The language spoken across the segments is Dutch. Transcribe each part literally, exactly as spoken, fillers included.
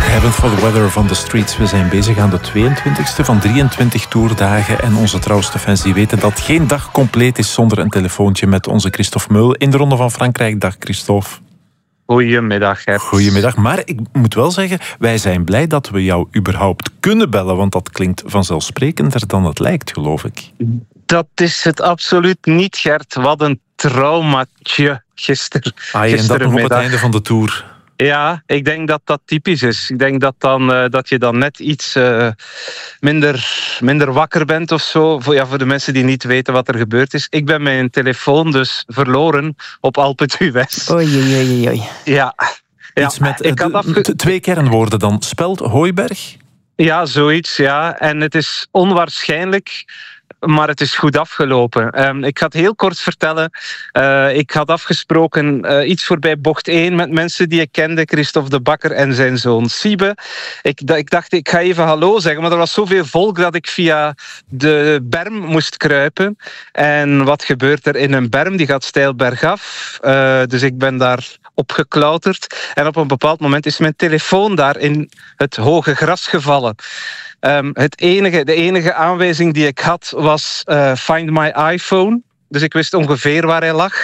Heaven for the Weather van The Streets. We zijn bezig aan de tweeëntwintigste van drieëntwintig toerdagen. En onze trouwste fans die weten dat geen dag compleet is zonder een telefoontje met onze Christophe Meul in de Ronde van Frankrijk. Dag Christophe. Goedemiddag, Gert. Goedemiddag. Maar ik moet wel zeggen, wij zijn blij dat we jou überhaupt kunnen bellen. Want dat klinkt vanzelfsprekender dan het lijkt, geloof ik. Dat is het absoluut niet, Gert. Wat een traumatje gisteren. Ah, en dat nog op het einde van de Tour. Ja, ik denk dat dat typisch is. Ik denk dat, dan, uh, dat je dan net iets uh, minder, minder wakker bent of zo. Voor, ja, voor de mensen die niet weten wat er gebeurd is. Ik ben mijn telefoon dus verloren op Alpe d'Huez. Oei, oei, oei, oei. Ja. Iets ja, met ik had afge- twee kernwoorden dan. Speld Hooiberg? Ja, zoiets, ja. En het is onwaarschijnlijk, maar het is goed afgelopen. Um, ik ga het heel kort vertellen. Uh, ik had afgesproken uh, iets voorbij bocht één met mensen die ik kende. Christophe de Bakker en zijn zoon Siebe. Ik, ik dacht, ik ga even hallo zeggen, maar er was zoveel volk dat ik via de berm moest kruipen. En wat gebeurt er in een berm? Die gaat steil bergaf. Uh, dus ik ben daar opgeklauterd. En op een bepaald moment is mijn telefoon daar in het hoge gras gevallen. Um, het enige, de enige aanwijzing die ik had was uh, Find My iPhone. Dus ik wist ongeveer waar hij lag.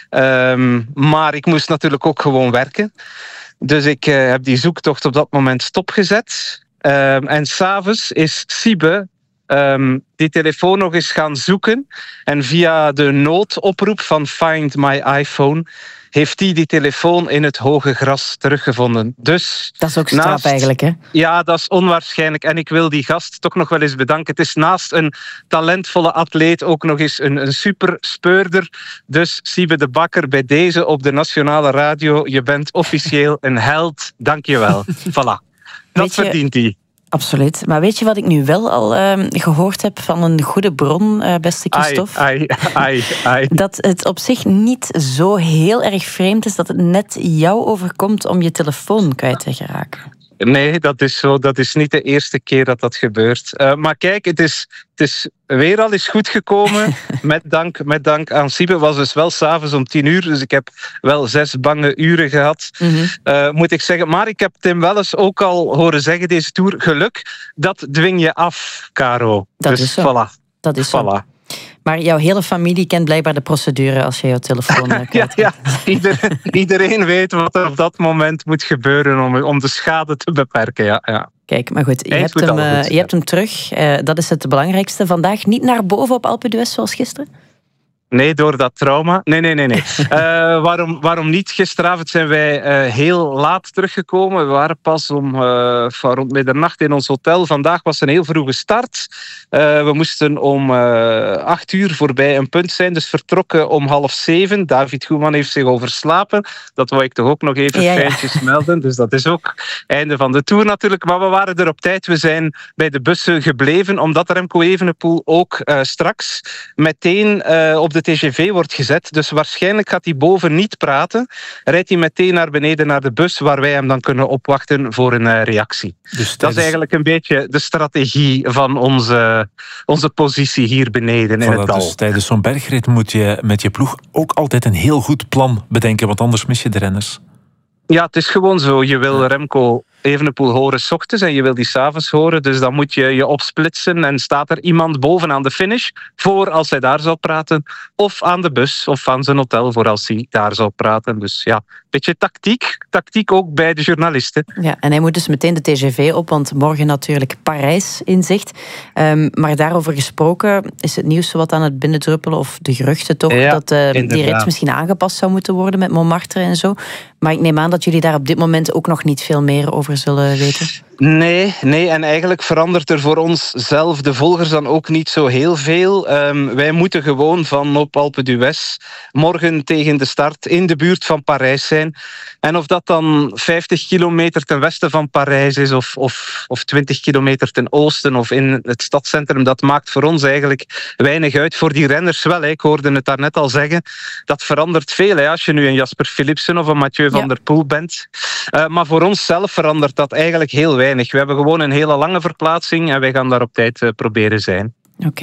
Um, maar ik moest natuurlijk ook gewoon werken. Dus ik uh, heb die zoektocht op dat moment stopgezet. Um, en s'avonds is Siebe um, die telefoon nog eens gaan zoeken. En via de noodoproep van Find My iPhone heeft hij die telefoon in het hoge gras teruggevonden. Dus dat is ook straf naast, eigenlijk, hè? Ja, dat is onwaarschijnlijk. En ik wil die gast toch nog wel eens bedanken. Het is naast een talentvolle atleet ook nog eens een, een super speurder. Dus Siebe de Bakker, bij deze op de Nationale Radio. Je bent officieel een held. Dank je wel. Voilà. Dat je... verdient hij. Absoluut. Maar weet je wat ik nu wel al uh, gehoord heb van een goede bron, uh, beste Christophe? Ai, ai, ai, ai. Dat het op zich niet zo heel erg vreemd is dat het net jou overkomt om je telefoon kwijt te geraken. Nee, dat is zo. Dat is niet de eerste keer dat dat gebeurt. Uh, maar kijk, het is, het is weer al eens goed gekomen. met, dank, met dank aan Siebe. Het was dus wel 's avonds om tien uur. Dus ik heb wel zes bange uren gehad. Mm-hmm. Uh, moet ik zeggen. Maar ik heb Tim Welles ook al horen zeggen deze Tour. Geluk, dat dwing je af, Caro. Dat dus is zo. Voilà. Dat is voilà. zo. Maar jouw hele familie kent blijkbaar de procedure als je jouw telefoon kwijt ja, ja. Ieder, iedereen weet wat er op dat moment moet gebeuren om, om de schade te beperken. Ja, ja. Kijk, maar goed, je, hebt, goed, hem, uh, goed, je ja. hebt hem terug. Uh, dat is het belangrijkste. Vandaag niet naar boven op Alpe d'Huez zoals gisteren? Nee, door dat trauma. Nee, nee, nee. nee. uh, waarom, waarom niet? Gisteravond zijn wij uh, heel laat teruggekomen. We waren pas om uh, van rond middernacht in ons hotel. Vandaag was een heel vroege start. Uh, we moesten om uh, acht uur voorbij een punt zijn. Dus vertrokken om half zeven. David Goeman heeft zich overslapen. Dat wou ik toch ook nog even ja, fijntjes ja. melden. Dus dat is ook einde van de Tour natuurlijk. Maar we waren er op tijd. We zijn bij de bussen gebleven. Omdat Remco Evenepoel ook uh, straks meteen uh, op de de T G V wordt gezet, dus waarschijnlijk gaat hij boven niet praten. Rijdt hij meteen naar beneden naar de bus, waar wij hem dan kunnen opwachten voor een uh, reactie. Dus tijdens... Dat is eigenlijk een beetje de strategie van onze, onze positie hier beneden in voilà, het dal. Dus tijdens zo'n bergrit moet je met je ploeg ook altijd een heel goed plan bedenken, want anders mis je de renners. Ja, het is gewoon zo. Je wil Remco Evenepoel horen 's ochtends en je wil die 's avonds horen. Dus dan moet je je opsplitsen en staat er iemand bovenaan de finish voor als hij daar zal praten. Of aan de bus of aan zijn hotel voor als hij daar zal praten. Dus ja, een beetje tactiek. Tactiek ook bij de journalisten. Ja, en hij moet dus meteen de T G V op, want morgen natuurlijk Parijs in zicht. Um, maar daarover gesproken, is het nieuws wat aan het binnendruppelen of de geruchten toch, ja, dat uh, die rit misschien aangepast zou moeten worden met Montmartre en zo. Maar ik neem aan dat jullie daar op dit moment ook nog niet veel meer over zullen weten. Nee, nee, en eigenlijk verandert er voor ons zelf de volgers dan ook niet zo heel veel. Um, wij moeten gewoon van op Alpe d'Huez morgen tegen de start in de buurt van Parijs zijn. En of dat dan vijftig kilometer ten westen van Parijs is of, of, of twintig kilometer ten oosten of in het stadscentrum, dat maakt voor ons eigenlijk weinig uit. Voor die renners wel, hè. Ik hoorde het daarnet al zeggen. Dat verandert veel, hè. Als je nu een Jasper Philipsen of een Mathieu van ja. der Poel bent. Uh, maar voor ons zelf verandert dat eigenlijk heel weinig. We hebben gewoon een hele lange verplaatsing en wij gaan daar op tijd uh, proberen zijn. Oké. Okay.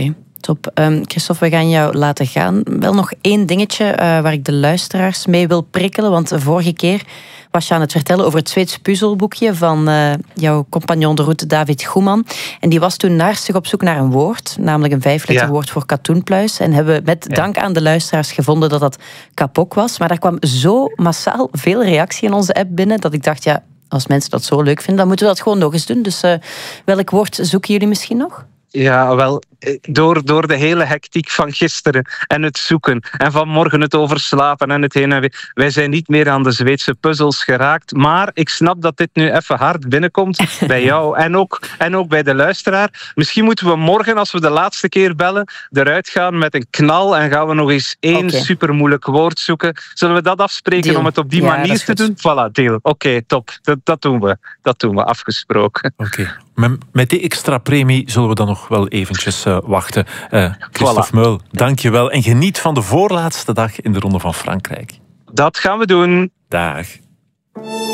Top. Um, Christophe, we gaan jou laten gaan. Wel nog één dingetje uh, waar ik de luisteraars mee wil prikkelen. Want de vorige keer was je aan het vertellen over het Zweeds puzzelboekje van uh, jouw compagnon de route David Goeman. En die was toen naarstig op zoek naar een woord, namelijk een vijfletter woord voor katoenpluis. En hebben met ja. dank aan de luisteraars gevonden dat dat kapok was. Maar daar kwam zo massaal veel reactie in onze app binnen, dat ik dacht, ja, als mensen dat zo leuk vinden, dan moeten we dat gewoon nog eens doen. Dus uh, welk woord zoeken jullie misschien nog? Ja, wel, door, door de hele hectiek van gisteren en het zoeken en vanmorgen het overslapen en het heen en weer. Wij zijn niet meer aan de Zweedse puzzels geraakt, maar ik snap dat dit nu even hard binnenkomt bij jou en ook, en ook bij de luisteraar. Misschien moeten we morgen, als we de laatste keer bellen, eruit gaan met een knal en gaan we nog eens één okay. supermoeilijk woord zoeken. Zullen we dat afspreken deal. Om het op die ja, manier te doen? Voilà, deal. Oké, okay, top. Dat, dat doen we. Dat doen we, afgesproken. Oké. Okay. Met die extra premie zullen we dan nog wel eventjes uh, wachten. Uh, Christophe voilà. Meul, dank je wel. En geniet van de voorlaatste dag in de Ronde van Frankrijk. Dat gaan we doen. Dag.